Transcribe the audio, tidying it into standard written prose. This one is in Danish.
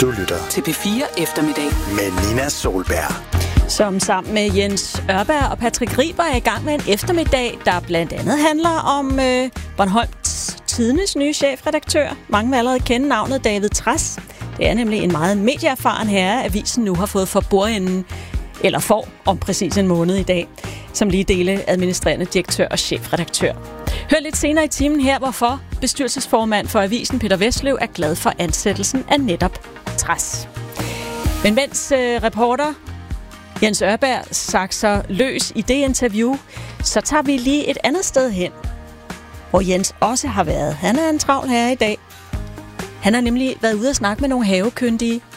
Du lytter til P4 Eftermiddag med Nina Solberg, som sammen med Jens Ørberg og Patrick Riber er i gang med en eftermiddag, der blandt andet handler om Bornholms Tidendes nye chefredaktør. Mange vil allerede kende navnet David Trads. Det er nemlig en meget medieerfaren herre, avisen nu har fået for bordenden, eller får om præcis en måned i dag, som lige dele administrerende direktør og chefredaktør. Hør lidt senere i timen her, hvorfor bestyrelsesformand for avisen Peter Veslev er glad for ansættelsen af netop Trads. Men mens reporter Jens Ørberg sakser løs i det interview, så tager vi lige et andet sted hen, hvor Jens også har været. Han er en travl herre i dag. Han har nemlig været ude at snakke med nogle havekyndige